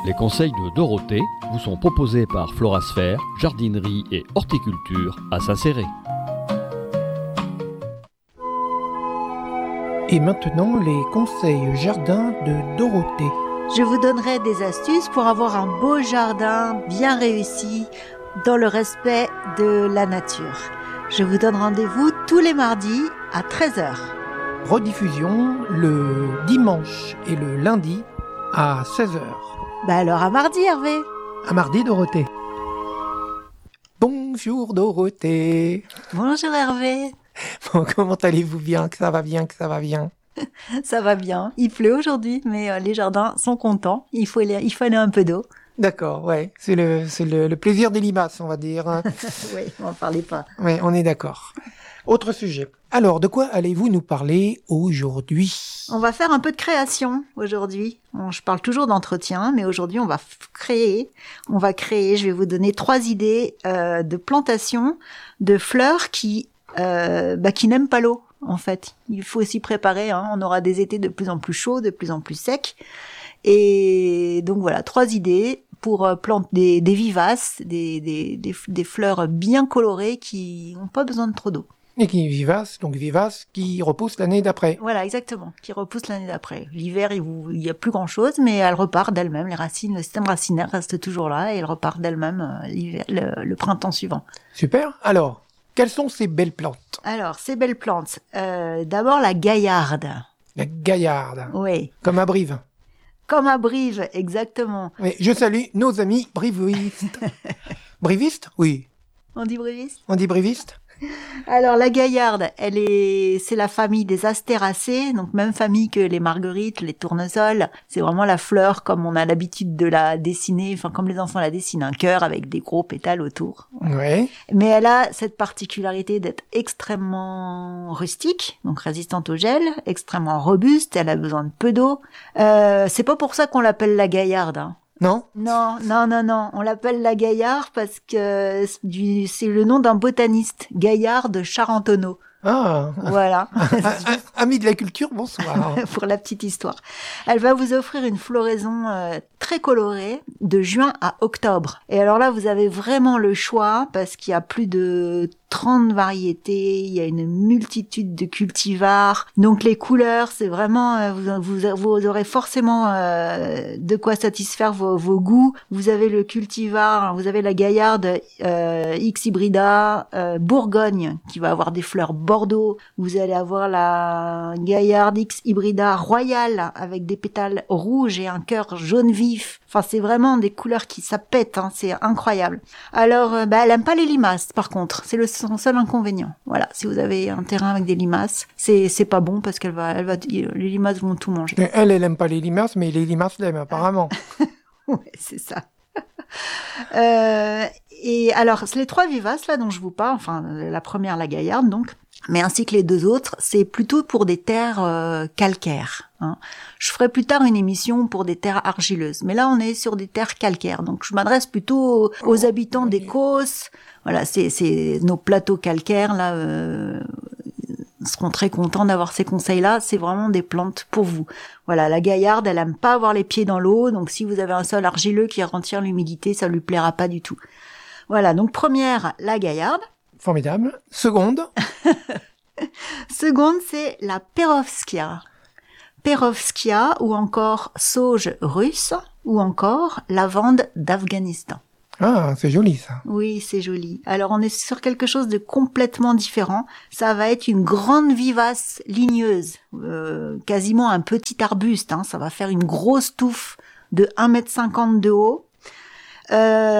Les conseils de Dorothée vous sont proposés par Florasphère, jardinerie et horticulture à Saint-Céré. Et maintenant, les conseils jardin de Dorothée. Je vous donnerai des astuces pour avoir un beau jardin bien réussi dans le respect de la nature. Je vous donne rendez-vous tous les mardis à 13h. Rediffusion le dimanche et le lundi à 16h. Alors à mardi, Hervé. À mardi, Dorothée. Bonjour, Dorothée. Bonjour, Hervé. Bon, comment allez-vous bien? Que ça va bien, que ça va bien. Ça va bien. Il pleut aujourd'hui, mais les jardins sont contents. Il faut aller un peu d'eau. D'accord, ouais. C'est le plaisir des limaces, on va dire. Oui, on n'en parlait pas. Oui, on est d'accord. Autre sujet. Alors, de quoi allez-vous nous parler aujourd'hui? On va faire un peu de création aujourd'hui. Je parle toujours d'entretien, mais aujourd'hui, on va créer. Je vais vous donner 3 idées de plantation de fleurs qui n'aiment pas l'eau, en fait. Il faut s'y préparer. On aura des étés de plus en plus chauds, de plus en plus secs. Et donc voilà, 3 idées pour planter des vivaces, des fleurs bien colorées qui n'ont pas besoin de trop d'eau. Et qui est vivace, qui repousse l'année d'après. Voilà, exactement, qui repousse l'année d'après. L'hiver, il y a plus grand-chose, mais elle repart d'elle-même. Les racines, le système racinaire reste toujours là et elle repart d'elle-même le printemps suivant. Super. Alors, quelles sont ces belles plantes? Alors, ces belles plantes. D'abord, la gaillarde. La gaillarde. Oui. Comme à Brive. Comme à Brive, exactement. Oui, je salue nos amis brivistes. Brivistes? Oui. On dit briviste? On dit briviste? Alors la gaillarde, c'est la famille des astéracées, donc même famille que les marguerites, les tournesols. C'est vraiment la fleur comme on a l'habitude de la dessiner, enfin comme les enfants la dessinent, un cœur avec des gros pétales autour. Ouais. Mais elle a cette particularité d'être extrêmement rustique, donc résistante au gel, extrêmement robuste, elle a besoin de peu d'eau. C'est pas pour ça qu'on l'appelle la gaillarde, Non? Non. On l'appelle la Gaillarde parce que c'est le nom d'un botaniste, Gaillard de Charentonneau. Ah. Voilà. Ami de la culture, bonsoir. Pour la petite histoire. Elle va vous offrir une floraison très colorée de juin à octobre. Et alors là, vous avez vraiment le choix parce qu'il y a plus de 30 variétés, il y a une multitude de cultivars. Donc les couleurs, c'est vraiment, vous aurez forcément de quoi satisfaire vos goûts. Vous avez le cultivar, vous avez la Gaillarde X hybrida Bourgogne qui va avoir des fleurs Bordeaux. Vous allez avoir la Gaillarde X hybrida Royale avec des pétales rouges et un cœur jaune vif. Enfin, c'est vraiment des couleurs ça pète, c'est incroyable. Alors, elle aime pas les limaces, par contre. C'est son seul inconvénient. Voilà, si vous avez un terrain avec des limaces, c'est pas bon parce les limaces vont tout manger. Elle aime pas les limaces, mais les limaces l'aiment apparemment. Ouais, c'est ça. Et alors, c'est les 3 vivaces là dont je vous parle. Enfin, la première, la gaillarde, donc. Mais ainsi que les 2 autres, c'est plutôt pour des terres calcaires. Je ferai plus tard une émission pour des terres argileuses. Mais là, on est sur des terres calcaires. Donc, je m'adresse plutôt aux habitants des Causses. Voilà, c'est nos plateaux calcaires, là, seront très contents d'avoir ces conseils-là. C'est vraiment des plantes pour vous. Voilà, la gaillarde, elle aime pas avoir les pieds dans l'eau. Donc, si vous avez un sol argileux qui retient l'humidité, ça lui plaira pas du tout. Voilà, donc première, la gaillarde. Formidable. Seconde. Seconde, c'est la perovskia. Perovskia ou encore sauge russe ou encore lavande d'Afghanistan. Ah, c'est joli ça. Oui, c'est joli. Alors on est sur quelque chose de complètement différent. Ça va être une grande vivace ligneuse, quasiment un petit arbuste. Ça va faire une grosse touffe de 1,50 m de haut.